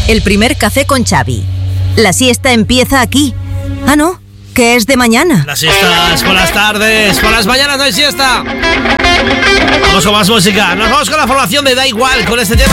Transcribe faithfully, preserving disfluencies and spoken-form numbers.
el primer café con Xavi. La siesta empieza aquí. Ah, no, que es de mañana. Las siestas por las tardes, por las mañanas no hay siesta. Vamos con más música. Nos vamos con la formación de Da Igual con este tema.